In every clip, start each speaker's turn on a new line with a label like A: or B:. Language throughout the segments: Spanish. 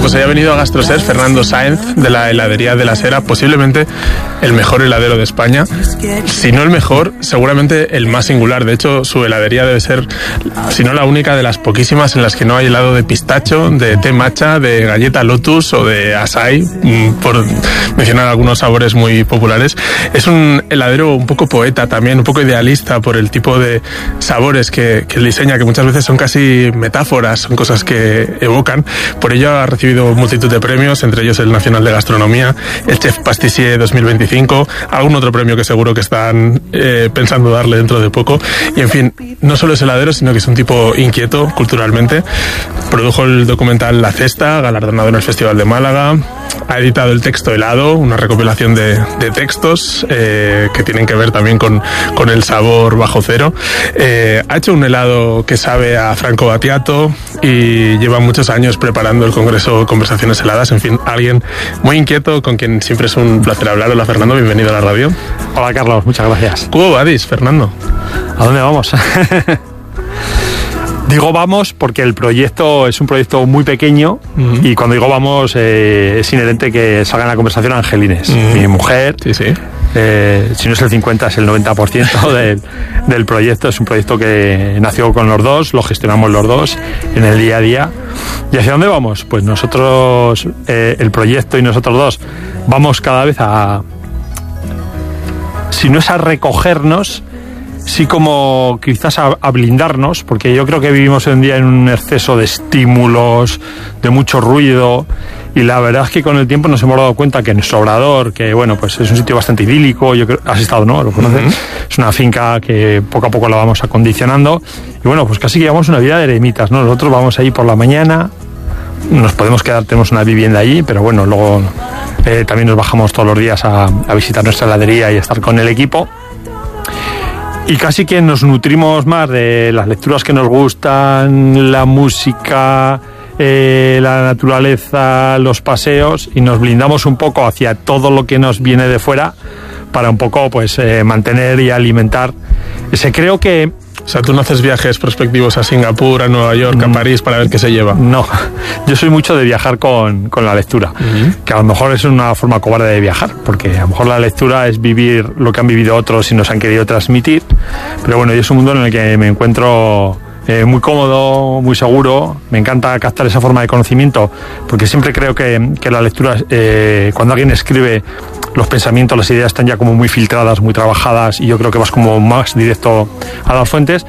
A: pues haya venido a GastroSer Fernando Sáenz, de la heladería de la Sera, posiblemente el mejor heladero de España. Si no el mejor, seguramente el más singular. De hecho, su heladería debe ser, si no la única, de las poquísimas en las que no hay helado de pistacho, de té matcha, de galleta lotus o de açaí, por mencionar algunos sabores muy populares. Es un heladero un poco poeta también, un poco idealista por el tipo de sabores que diseña, que muchas veces son casi metáforas, son cosas que evocan. Por ello ha recibido multitud de premios, entre ellos el Nacional de Gastronomía, el Chef Pastissier 2025, algún otro premio que seguro que están pensando darle dentro de poco. Y en fin, no solo es heladero, sino que es un tipo inquieto culturalmente. Produjo el documental La Cesta, galardonado en el Festival de Málaga. Ha editado el Texto Helado, una recopilación de textos que tienen que ver también con el sabor bajo cero. Ha hecho un helado que sabe a Franco Battiato y lleva muchos años preparando el congreso Conversaciones Heladas. En fin, alguien muy inquieto con quien siempre es un placer hablar. Hola, Fernando, bienvenido a la radio.
B: Hola, Carlos, muchas gracias.
A: ¿Cómo vadis, Fernando?
B: ¿A dónde vamos? Digo vamos porque el proyecto es un proyecto muy pequeño y cuando digo vamos es inherente que salga en la conversación Angelines, mi mujer.
A: Sí, sí.
B: Si no es el 50, es el 90% del proyecto. Es un proyecto que nació con los dos, lo gestionamos los dos en el día a día. ¿Y hacia dónde vamos? Pues nosotros, el proyecto y nosotros dos, vamos cada vez si no es a recogernos, sí como quizás a blindarnos, porque yo creo que vivimos hoy en día en un exceso de estímulos, de mucho ruido, y la verdad es que con el tiempo nos hemos dado cuenta que en nuestro Obrador, que bueno, pues es un sitio bastante idílico, yo creo, has estado, ¿no? ¿Lo conoces? Es una finca que poco a poco la vamos acondicionando, y bueno, pues casi que llevamos una vida de eremitas, ¿no? Nosotros vamos ahí por la mañana, nos podemos quedar, tenemos una vivienda allí, pero bueno, luego también nos bajamos todos los días a visitar nuestra heladería y a estar con el equipo. Y casi que nos nutrimos más de las lecturas que nos gustan, la música, la naturaleza, los paseos, y nos blindamos un poco hacia todo lo que nos viene de fuera para un poco pues mantener y alimentar. Creo que...
A: O sea, tú no haces viajes prospectivos a Singapur, a Nueva York, a París para ver qué se lleva.
B: No, yo soy mucho de viajar con la lectura, que a lo mejor es una forma cobarde de viajar, porque a lo mejor la lectura es vivir lo que han vivido otros y nos han querido transmitir, pero bueno, yo es un mundo en el que me encuentro muy cómodo, muy seguro. Me encanta captar esa forma de conocimiento, porque siempre creo que la lectura, cuando alguien escribe, los pensamientos, las ideas están ya como muy filtradas, muy trabajadas, y yo creo que vas como más directo a las fuentes.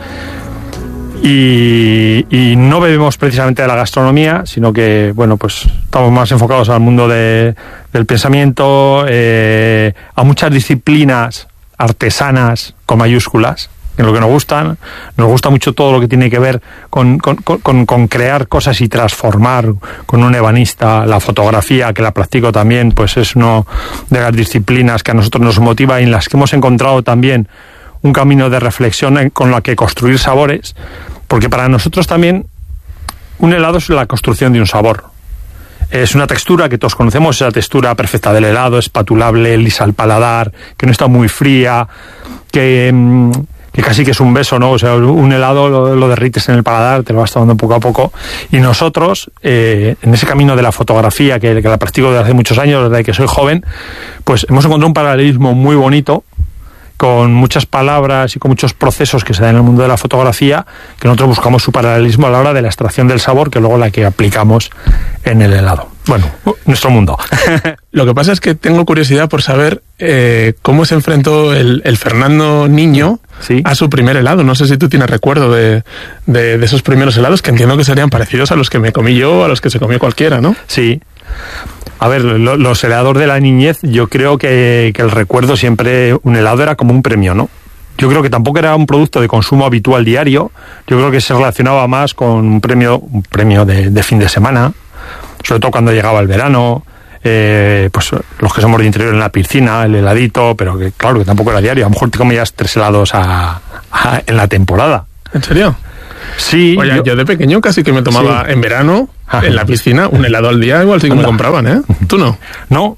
B: Y no bebemos precisamente de la gastronomía, sino que, bueno, pues estamos más enfocados al mundo del pensamiento, a muchas disciplinas artesanas con mayúsculas, en lo que nos gustan. Nos gusta mucho todo lo que tiene que ver con crear cosas y transformar, con un ebanista. La fotografía, que la practico también, pues es una de las disciplinas que a nosotros nos motiva y en las que hemos encontrado también un camino de reflexión con la que construir sabores, porque para nosotros también un helado es la construcción de un sabor. Es una textura que todos conocemos, esa textura perfecta del helado, espatulable, lisa al paladar, que no está muy fría, que casi que es un beso, ¿no? O sea, un helado lo derrites en el paladar, te lo vas tomando poco a poco. Y nosotros, en ese camino de la fotografía, que la practico desde hace muchos años, desde que soy joven, pues hemos encontrado un paralelismo muy bonito, con muchas palabras y con muchos procesos que se dan en el mundo de la fotografía, que nosotros buscamos su paralelismo a la hora de la extracción del sabor, que luego la que aplicamos en el helado. Bueno, nuestro mundo.
A: Lo que pasa es que tengo curiosidad por saber cómo se enfrentó el Fernando niño, ¿sí?, a su primer helado. No sé si tú tienes recuerdo de esos primeros helados, que entiendo que serían parecidos a los que me comí yo, a los que se comió cualquiera, ¿no?
B: Sí. A ver, los helados de la niñez, yo creo que el recuerdo siempre, un helado era como un premio, ¿no? Yo creo que tampoco era un producto de consumo habitual diario. Yo creo que se relacionaba más con un premio de fin de semana, sobre todo cuando llegaba el verano, pues los que somos de interior en la piscina, el heladito, pero que claro que tampoco era diario. A lo mejor te comías 3 helados en la temporada.
A: ¿En serio?
B: Sí.
A: Oye, yo de pequeño casi que me tomaba, sí, en verano, en la piscina, un helado al día, igual sí que me compraban, ¿eh? ¿Tú no?
B: No.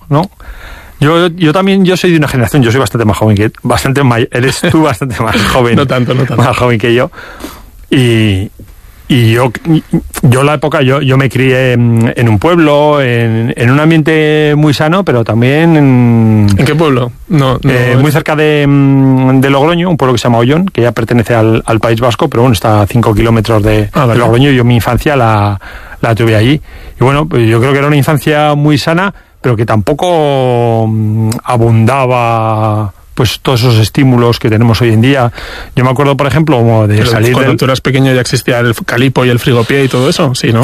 B: Yo también, yo soy de una generación, yo soy bastante más joven que eres tú bastante más joven.
A: No tanto.
B: Más joven que yo. Y Y yo la época, yo me crié en un pueblo, en un ambiente muy sano, pero también
A: ¿En qué pueblo?
B: Muy cerca de Logroño, un pueblo que se llama Ollón, que ya pertenece al País Vasco, pero bueno, está a 5 kilómetros de Logroño, y yo mi infancia la tuve allí. Y bueno, pues yo creo que era una infancia muy sana, pero que tampoco abundaba pues todos esos estímulos que tenemos hoy en día. Yo me acuerdo, por ejemplo, como de salir
A: cuando tú eras pequeño ya existía el calipo y el frigopié y todo eso, ¿sí, no?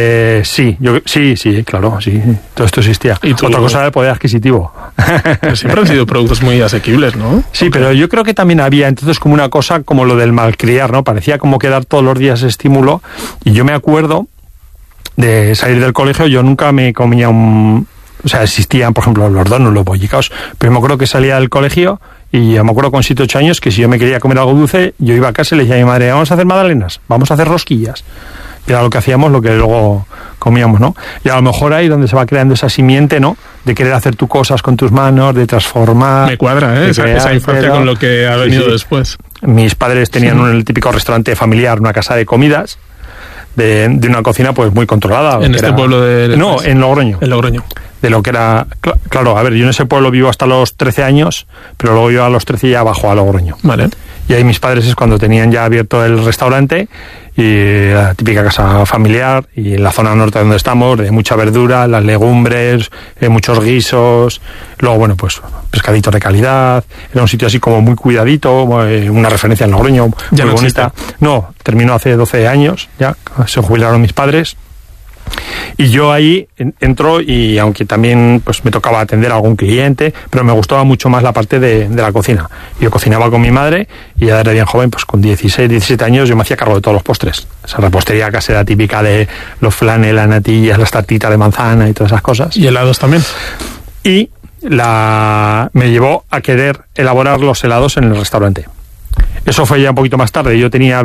B: Sí, claro, sí. Todo esto existía. Otra cosa era el poder adquisitivo.
A: Pero siempre han sido productos muy asequibles, ¿no?
B: Sí, pero yo creo que también había entonces como una cosa como lo del malcriar, ¿no? Parecía como que dar todos los días estímulo. Y yo me acuerdo de salir del colegio, yo nunca me comía o sea, existían, por ejemplo, los donuts, los bollicaos, pero me acuerdo que salía del colegio y yo me acuerdo con 7 o 8 años que si yo me quería comer algo dulce, yo iba a casa y le decía a mi madre, vamos a hacer magdalenas, vamos a hacer rosquillas. Y era lo que hacíamos, lo que luego comíamos, ¿no? Y a lo mejor ahí donde se va creando esa simiente, ¿no? De querer hacer tus cosas con tus manos, de transformar.
A: Me cuadra, ¿eh? Esa infancia con lo que ha venido después.
B: Mis padres tenían el típico restaurante familiar, una casa de comidas, de una cocina pues muy controlada.
A: ¿En este pueblo de...?
B: No, en Logroño.
A: En Logroño.
B: De lo que era... Claro, a ver, yo en ese pueblo vivo hasta los 13 años, pero luego yo a los 13 ya bajo a Logroño.
A: Vale.
B: Y ahí mis padres es cuando tenían ya abierto el restaurante, y la típica casa familiar, y en la zona norte donde estamos, de mucha verdura, las legumbres, muchos guisos, luego, bueno, pues pescaditos de calidad. Era un sitio así como muy cuidadito, una referencia en Logroño,
A: ya
B: muy
A: no
B: bonita.
A: Existe.
B: No, terminó hace 12 años, ya se jubilaron mis padres. Y yo ahí entro, y aunque también pues me tocaba atender a algún cliente, pero me gustaba mucho más la parte de la cocina. Yo cocinaba con mi madre y ya desde bien joven, pues con 16, 17 años yo me hacía cargo de todos los postres. Esa repostería casera típica de los flanes, las natillas, las tartitas de manzana y todas esas cosas.
A: ¿Y helados también?
B: Y me llevó a querer elaborar los helados en el restaurante. Eso fue ya un poquito más tarde. Yo tenía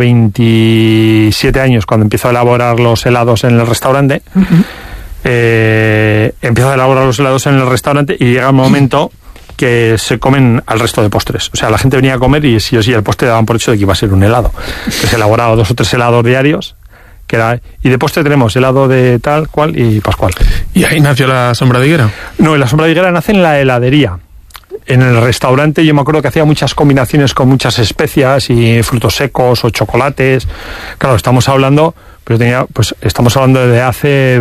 B: 27 años cuando empiezo a elaborar los helados en el restaurante. Uh-huh. Empiezo a elaborar los helados en el restaurante y llega un momento que se comen al resto de postres. O sea, la gente venía a comer y sí o sí el postre daban por hecho de que iba a ser un helado. Que se elaboraba 2 o 3 helados diarios. Y de postre tenemos helado de tal, cual y pascual.
A: ¿Y ahí nació la Sombra de Higuera?
B: No, la Sombra de Higuera nace en la heladería. En el restaurante yo me acuerdo que hacía muchas combinaciones con muchas especias y frutos secos o chocolates. Claro, estamos hablando de hace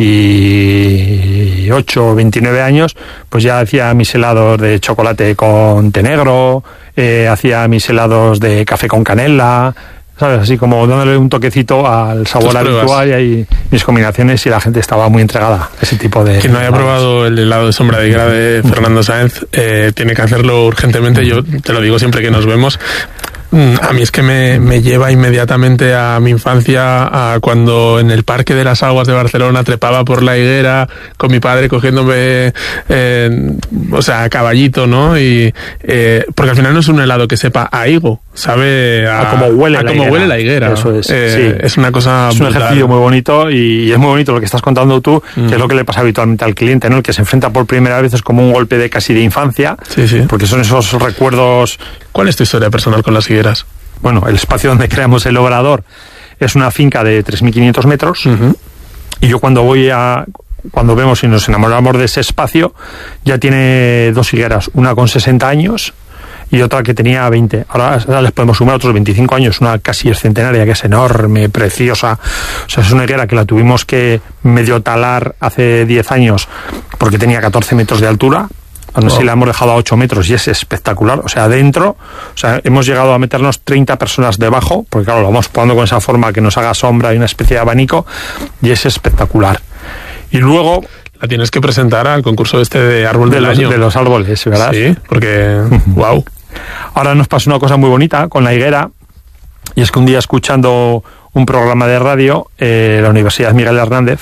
B: 28 o 29 años, pues ya hacía mis helados de chocolate con té negro, hacía mis helados de café con canela, ¿sabes? Así como dándole un toquecito al sabor habitual, y ahí mis combinaciones, y la gente estaba muy entregada a ese tipo de...
A: Quien no haya probado el helado de Sombra de Higuera de Fernando Sáenz tiene que hacerlo urgentemente. Yo te lo digo siempre que nos vemos. A mí es que me lleva inmediatamente a mi infancia, a cuando en el Parque de las Aguas de Barcelona trepaba por la higuera con mi padre cogiéndome, a caballito, ¿no? Y porque al final no es un helado que sepa a higo, sabe a cómo huele la higuera.
B: Eso es. Sí.
A: Es una cosa
B: es un brutal. Ejercicio muy bonito, y es muy bonito lo que estás contando tú, que es lo que le pasa habitualmente al cliente, ¿no? El que se enfrenta por primera vez es como un golpe de casi de infancia, sí. Porque son esos recuerdos.
A: ¿Cuál es tu historia personal con las higueras?
B: Bueno, el espacio donde creamos el obrador es una finca de 3.500 metros, uh-huh. Y yo cuando vemos y nos enamoramos de ese espacio, ya tiene 2 higueras, una con 60 años y otra que tenía 20. Ahora les podemos sumar otros 25 años, una casi es centenaria, que es enorme, preciosa. O sea, es una higuera que la tuvimos que medio talar hace 10 años porque tenía 14 metros de altura. Aún así la hemos dejado a 8 metros y es espectacular. O sea, adentro, hemos llegado a meternos 30 personas debajo, porque claro, lo vamos poniendo con esa forma que nos haga sombra y una especie de abanico, y es espectacular. Y luego...
A: La tienes que presentar al concurso de árbol del año.
B: De los árboles, ¿verdad?
A: Sí, porque... ¡Wow!
B: Ahora nos pasa una cosa muy bonita con la higuera, y es que un día, escuchando un programa de radio, la Universidad Miguel Hernández,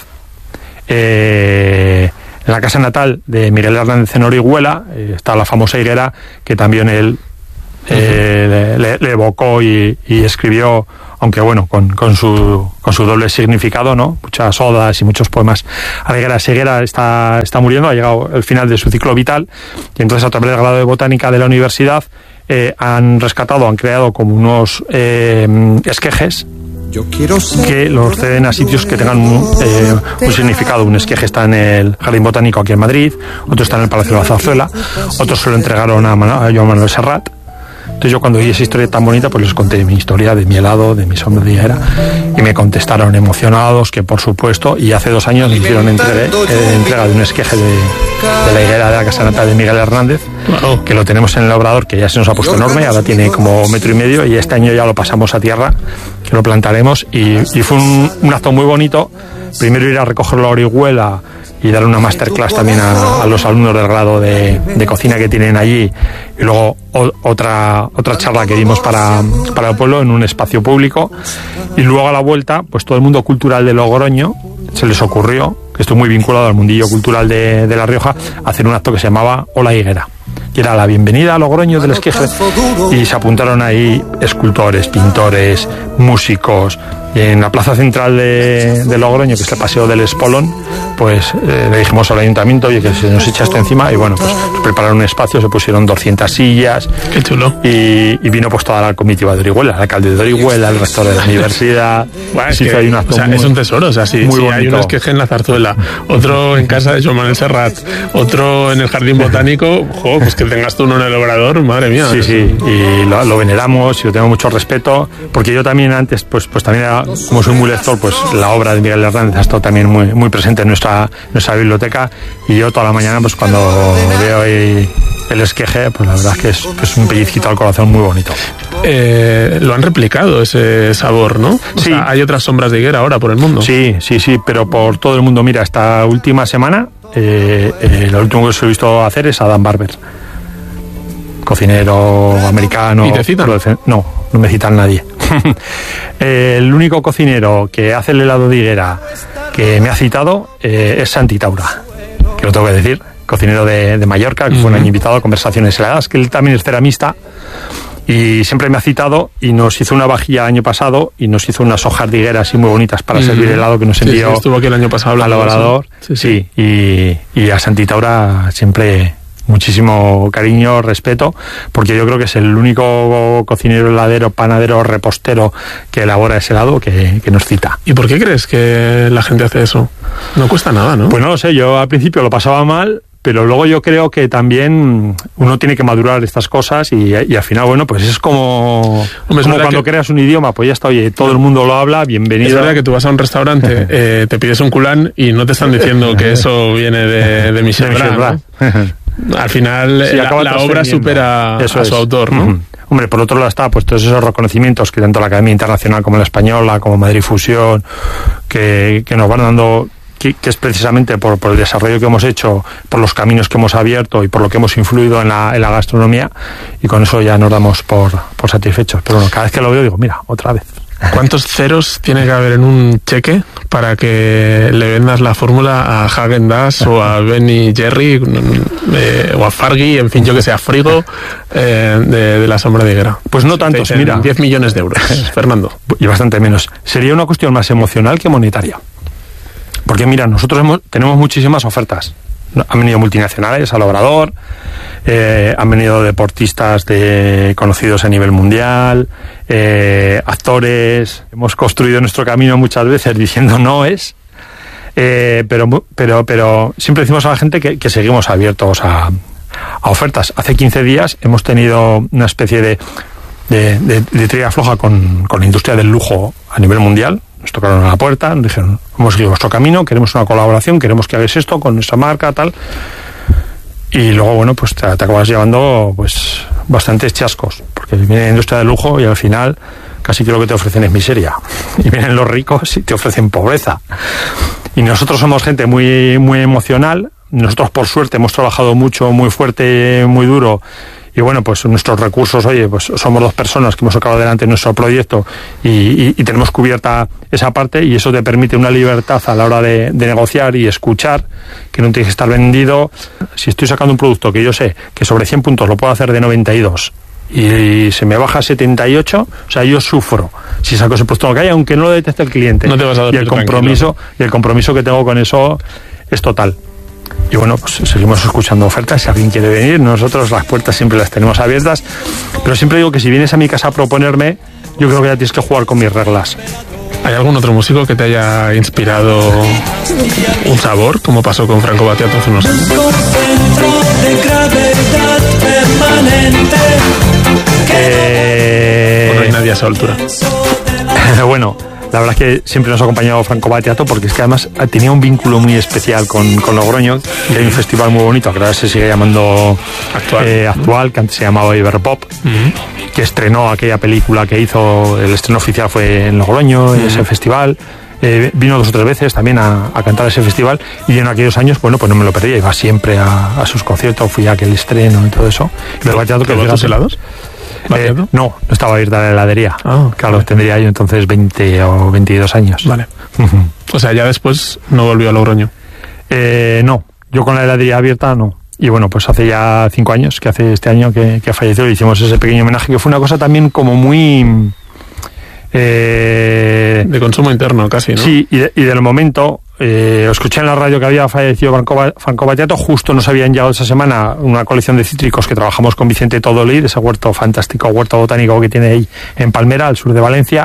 B: en la casa natal de Miguel Hernández en Orihuela, está la famosa higuera que también él le evocó y escribió, aunque bueno, con su doble significado, ¿no? Muchas odas y muchos poemas a la higuera. Esa higuera está muriendo, ha llegado el final de su ciclo vital, y entonces a través del grado de botánica de la universidad han creado como unos esquejes que los ceden a sitios que tengan un significado. Un esqueje está en el Jardín Botánico aquí en Madrid, otro está en el Palacio de la Zarzuela, otros se lo entregaron a Joan Manuel Serrat. Entonces yo cuando vi esa historia tan bonita, pues les conté mi historia de mi helado, de mi sombra de higuera, y me contestaron emocionados que por supuesto, y hace 2 años me hicieron entrega de un esqueje de la higuera de la Casa Natal de Miguel Hernández, que lo tenemos en el obrador, que ya se nos ha puesto enorme, ahora tiene como 1,5 metros, y este año ya lo pasamos a tierra, que lo plantaremos, y fue un acto muy bonito. Primero ir a recoger la orihuela y dar una masterclass también a los alumnos del grado de cocina que tienen allí, y luego otra charla que dimos para el pueblo en un espacio público, y luego a la vuelta pues todo el mundo cultural de Logroño se les ocurrió, que estoy muy vinculado al mundillo cultural de La Rioja, hacer un acto que se llamaba Hola Higuera, que era la bienvenida a Logroño del esqueje, y se apuntaron ahí escultores, pintores, músicos. Y en la plaza central de Logroño, que es el Paseo del Espolón, pues le dijimos al ayuntamiento, oye, que se nos echa esto encima, y bueno, pues prepararon un espacio, se pusieron 200 sillas.
A: Qué chulo.
B: Y vino pues toda la comitiva de Orihuela, el alcalde de Orihuela, el rector de la universidad.
A: Bueno, es un tesoro, o sea, sí, hay un esqueje en la Zarzuela, otro en casa de Joan Manuel Serrat, otro en el Jardín Botánico, pues que tengas tú uno en el obrador, madre mía.
B: Sí, y lo veneramos y lo tengo mucho respeto, porque yo también antes, pues también era, como soy muy lector, pues la obra de Miguel Hernández ha estado también muy presente en nuestra biblioteca, y yo toda la mañana, pues cuando veo ahí el esqueje, pues la verdad es que es un pellizquito al corazón muy bonito.
A: Lo han replicado ese sabor, ¿no? O sea, hay otras sombras de higuera ahora por el mundo.
B: Sí, pero por todo el mundo. Mira, esta última semana, lo último que se he visto hacer es Adam Barber, cocinero americano.
A: ¿Y te citan?
B: No me citan nadie. El único cocinero que hace el helado de higuera que me ha citado es Santi Taura, que lo tengo que decir, cocinero de Mallorca, que fue un año invitado a Conversaciones Heladas, que él también es ceramista, y siempre me ha citado, y nos hizo una vajilla el año pasado, y nos hizo unas hojas de higuera así muy bonitas para servir helado, que nos envió.
A: Sí, estuvo aquí el año pasado
B: al obrador. Sí. Y a Santi Taura siempre muchísimo cariño, respeto, porque yo creo que es el único cocinero, heladero, panadero, repostero que elabora ese helado que nos cita.
A: ¿Y por qué crees que la gente hace eso? No cuesta nada, ¿no?
B: Pues no lo sé, yo al principio lo pasaba mal, pero luego yo creo que también uno tiene que madurar estas cosas, y al final, bueno, pues es como cuando creas un idioma, pues ya está, oye, todo el mundo lo habla, bienvenido.
A: Es verdad que tú vas a un restaurante, te pides un culán y no te están diciendo que eso viene de Michel Bras, ¿no? Al final sí, la obra supera a su autor, ¿no?
B: Hombre, por otro lado está pues todos esos reconocimientos que tanto la Academia Internacional como la Española, como Madrid Fusión, que nos van dando, que es precisamente por el desarrollo que hemos hecho, por los caminos que hemos abierto y por lo que hemos influido en la gastronomía, y con eso ya nos damos por satisfechos. Pero bueno, cada vez que lo veo digo, mira, otra vez.
A: ¿Cuántos ceros tiene que haber en un cheque para que le vendas la fórmula a Häagen-Dazs o a Ben & Jerry o a Fargy, en fin, yo que sé, a Frigo, de la sombra de higuera?
B: Pues no tantos, mira.
A: 10 millones de euros, Fernando.
B: Y bastante menos. Sería una cuestión más emocional que monetaria. Porque mira, nosotros tenemos muchísimas ofertas. Han venido multinacionales al obrador, han venido deportistas conocidos a nivel mundial, actores. Hemos construido nuestro camino muchas veces diciendo noes, pero siempre decimos a la gente que seguimos abiertos a ofertas. Hace 15 días hemos tenido una especie de tira floja con la industria del lujo a nivel mundial. Nos tocaron a la puerta, nos dijeron, hemos seguido vuestro camino, queremos una colaboración, queremos que hagáis esto con nuestra marca, tal. Y luego, bueno, pues te acabas llevando pues bastantes chascos, porque viene la industria del lujo y al final casi que lo que te ofrecen es miseria. Y vienen los ricos y te ofrecen pobreza. Y nosotros somos gente muy emocional. Nosotros, por suerte, hemos trabajado mucho, muy fuerte, muy duro. Y bueno, pues nuestros recursos, oye, pues somos 2 personas que hemos sacado adelante nuestro proyecto y tenemos cubierta esa parte, y eso te permite una libertad a la hora de negociar y escuchar, que no tienes que estar vendido. Si estoy sacando un producto que yo sé que sobre 100 puntos lo puedo hacer de 92 y se me baja a 78, o sea, yo sufro si saco ese producto en la calle, aunque no lo detecte el cliente.
A: No te vas a dormir tranquilo.
B: Y el compromiso que tengo con eso es total. Y bueno, pues seguimos escuchando ofertas. Si alguien quiere venir, nosotros las puertas siempre las tenemos abiertas. Pero siempre digo que si vienes a mi casa a proponerme, yo creo que ya tienes que jugar con mis reglas.
A: ¿Hay algún otro músico que te haya inspirado un sabor, como pasó con Franco Battiato hace unos años? ¿O no hay nadie a esa altura?
B: Bueno, la verdad es que siempre nos ha acompañado Franco Battiato, porque es que además tenía un vínculo muy especial con Logroño, que hay un festival muy bonito, que ahora se sigue llamando Actual, que antes se llamaba Iberpop, que estrenó aquella película que hizo, el estreno oficial fue en Logroño, en ese festival. Vino 2 o 3 veces también a cantar ese festival, y en aquellos años, bueno, pues no me lo perdía, iba siempre a sus conciertos, fui a aquel estreno y todo eso.
A: ¿Pero Battiato que los helados?
B: No estaba abierta la heladería. Claro, vale. Tendría yo entonces 20 o 22 años.
A: Vale. O sea, ya después no volvió a Logroño.
B: No, yo con la heladería abierta no. Y bueno, pues hace ya 5 años, que hace este año que falleció, le hicimos ese pequeño homenaje, que fue una cosa también como muy...
A: de consumo interno casi, ¿no?
B: Sí, y del momento, escuché en la radio que había fallecido Franco Battiato. Justo nos habían llegado esa semana una colección de cítricos que trabajamos con Vicente Todolí, de ese huerto fantástico, huerto botánico que tiene ahí en Palmera, al sur de Valencia,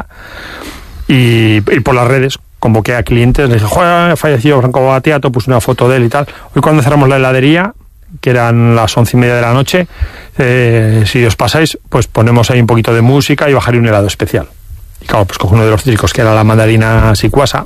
B: y por las redes convoqué a clientes, les dije, joder, ha fallecido Franco Battiato, puse una foto de él y tal. Hoy cuando cerramos la heladería, que eran las 11:30 de la noche, si os pasáis, pues ponemos ahí un poquito de música y bajaré un helado especial. Y claro, pues cogí uno de los cítricos, que era la mandarina sicuasa,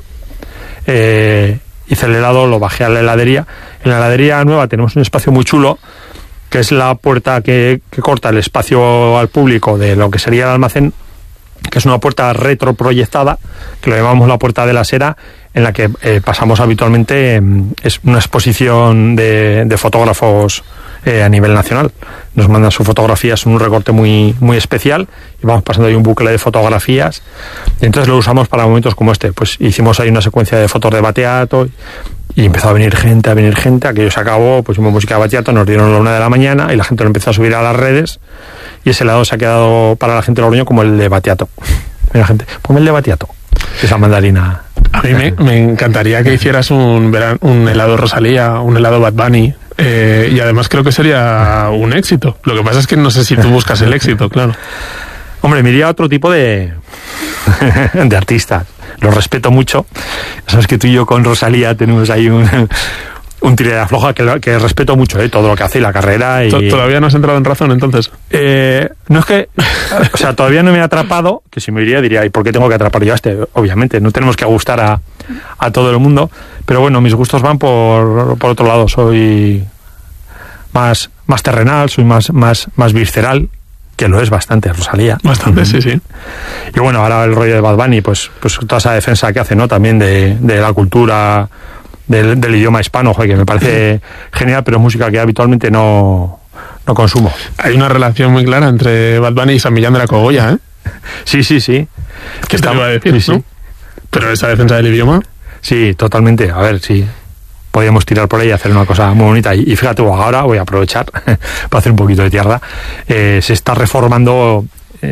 B: hice el helado, lo bajé a la heladería. En la heladería nueva tenemos un espacio muy chulo, que es la puerta que corta el espacio al público de lo que sería el almacén, que es una puerta retroproyectada, que lo llamamos la puerta de la Sera, en la que pasamos habitualmente, es una exposición de fotógrafos a nivel nacional. Nos mandan sus fotografías en un recorte muy, muy especial, y vamos pasando ahí un bucle de fotografías, y entonces lo usamos para momentos como este. Pues hicimos ahí una secuencia de fotos de Battiato, y empezó a venir gente, aquello se acabó, pusimos música de Battiato, nos dieron la 1 de la mañana, y la gente lo empezó a subir a las redes, y ese helado se ha quedado para la gente de Logroño como el de Battiato. Mira, gente, ponme el de Battiato, esa mandarina.
A: A mí me encantaría que hicieras un helado Rosalía, un helado Bad Bunny, y además creo que sería un éxito. Lo que pasa es que no sé si tú buscas el éxito, claro.
B: Hombre, me iría a otro tipo de artistas. Los respeto mucho. Sabes que tú y yo con Rosalía tenemos ahí un tira de afloja que respeto mucho, todo lo que hace y la carrera. Y...
A: ¿Todavía no has entrado en razón, entonces?
B: No es que... O sea, todavía no me ha atrapado, que si me iría diría, ¿y por qué tengo que atrapar yo a este? Obviamente, no tenemos que gustar a todo el mundo, pero bueno, mis gustos van por otro lado. Soy más terrenal, soy más visceral, que lo es bastante Rosalía.
A: Bastante, sí.
B: Y bueno, ahora el rollo de Bad Bunny, pues toda esa defensa que hace, ¿no? También de la cultura... Del idioma hispano, que me parece genial, pero es música que habitualmente no consumo.
A: Hay una relación muy clara entre Bad Bunny y San Millán de la Cogolla, ¿eh?
B: Sí.
A: ¿Qué te iba a decir,
B: sí,
A: ¿no? Pero esa defensa del idioma...
B: Sí, totalmente. A ver, sí. Podríamos tirar por ahí y hacer una cosa muy bonita. Y fíjate, ahora voy a aprovechar para hacer un poquito de tierra. Se está reformando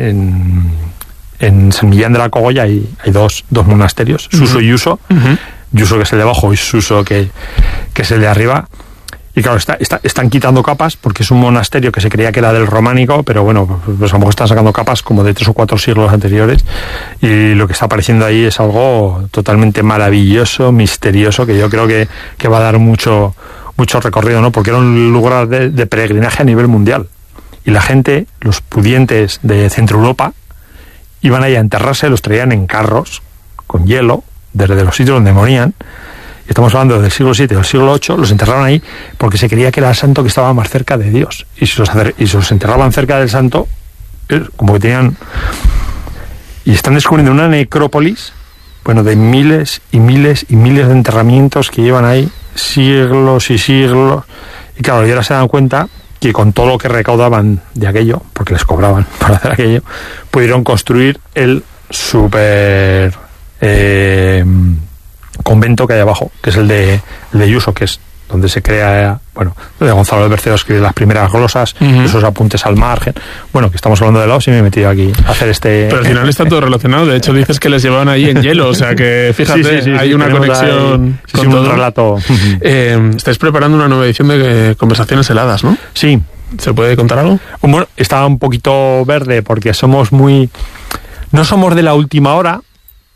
B: en San Millán de la Cogolla, hay dos monasterios, Suso y Yuso. Yuso, que es el de abajo, y Suso, que es el de arriba. Y claro, están quitando capas, porque es un monasterio que se creía que era del románico, pero bueno, pues a lo mejor están sacando capas como de 3 o 4 siglos anteriores, y lo que está apareciendo ahí es algo totalmente maravilloso, misterioso, que yo creo que va a dar mucho recorrido, ¿no? Porque era un lugar de peregrinaje a nivel mundial. Y la gente, los pudientes de Centro Europa, iban ahí a enterrarse, los traían en carros, con hielo, desde los sitios donde morían. Estamos hablando del siglo VII, del siglo VIII, los enterraron ahí porque se creía que era el santo que estaba más cerca de Dios. Y si los enterraban cerca del santo, como que tenían... Y están descubriendo una necrópolis, bueno, de miles y miles y miles de enterramientos que llevan ahí siglos y siglos. Y claro, y ahora se dan cuenta que con todo lo que recaudaban de aquello, porque les cobraban por hacer aquello, pudieron construir el super... convento que hay abajo, que es el de Yuso, que es donde se crea, bueno, donde Gonzalo de Berceo escribe las primeras glosas, esos apuntes al margen. Bueno, que estamos hablando de lados y me he metido aquí a hacer este...
A: Pero al final está todo relacionado. De hecho, dices que les llevaban ahí en hielo, o sea que, fíjate, sí, hay una conexión con todo.
B: Un relato. Estáis
A: preparando una nueva edición de Conversaciones Heladas, ¿no?
B: Sí.
A: ¿Se puede contar algo?
B: Bueno, está un poquito verde porque no somos de la última hora,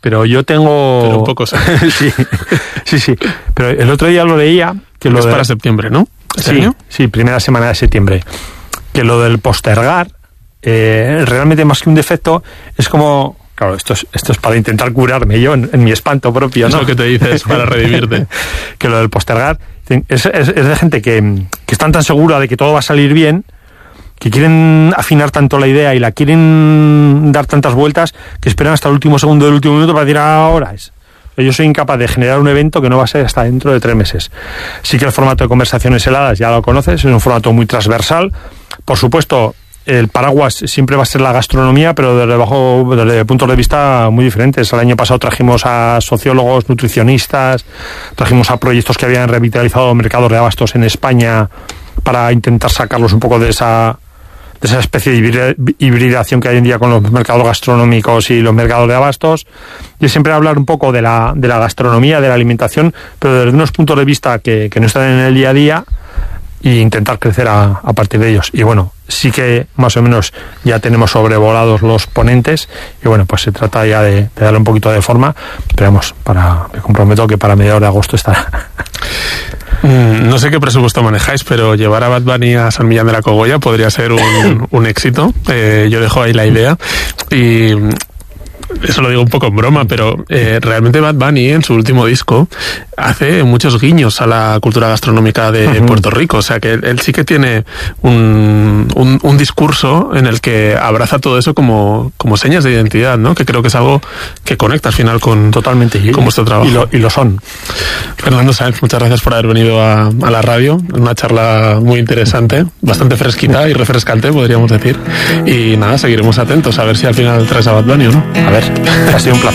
B: pero yo tengo...
A: Pero un poco sí.
B: sí. Pero el otro día lo leía... que lo
A: es para septiembre, ¿no?
B: Sí, primera semana de septiembre. Que lo del postergar, realmente más que un defecto, es como... Claro, esto es para intentar curarme yo en mi espanto propio, ¿no?
A: Es lo que te dices para redimirte.
B: Que lo del postergar es de gente que están tan segura de que todo va a salir bien, que quieren afinar tanto la idea y la quieren dar tantas vueltas, que esperan hasta el último segundo del último minuto para decir ahora es. Yo soy incapaz de generar un evento que no va a ser hasta dentro de 3 meses. Sí que el formato de conversaciones heladas ya lo conoces, es un formato muy transversal. Por supuesto, el paraguas siempre va a ser la gastronomía, pero desde puntos de vista muy diferentes. El año pasado trajimos a sociólogos, nutricionistas, trajimos a proyectos que habían revitalizado mercados de abastos en España para intentar sacarlos un poco de esa especie de hibridación que hay en día con los mercados gastronómicos y los mercados de abastos. Y siempre hablar un poco de la gastronomía, de la alimentación, pero desde unos puntos de vista que no están en el día a día, e intentar crecer a partir de ellos. Y bueno, sí que más o menos ya tenemos sobrevolados los ponentes y bueno, pues se trata ya de darle un poquito de forma, pero vamos, me comprometo que para mediados de agosto estará.
A: No sé qué presupuesto manejáis, pero llevar a Bad Bunny a San Millán de la Cogolla podría ser un éxito. Yo dejo ahí la idea y eso lo digo un poco en broma, pero realmente Bad Bunny en su último disco hace muchos guiños a la cultura gastronómica de Puerto Rico. O sea que él sí que tiene un discurso en el que abraza todo eso como señas de identidad, ¿no? Que creo que es algo que conecta al final con vuestro trabajo.
B: Y lo son.
A: Fernando Sáenz, muchas gracias por haber venido a la radio. Una charla muy interesante, bastante fresquita y refrescante, podríamos decir. Y nada, seguiremos atentos a ver si al final traes a Bad Bunny o no.
B: A ver, ha sido un placer.